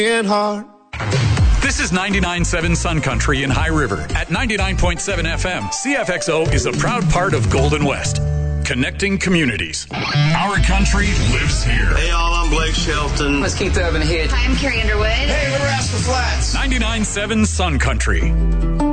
Hard. This is 99.7 Sun Country in High River. At 99.7 FM, CFXO is a proud part of Golden West, connecting communities. Our country lives here. Hey, y'all, I'm Blake Shelton. Let's keep Urban here. Hi, I'm Carrie Underwood. Hey, we're Rascal Flats. 99.7 Sun Country.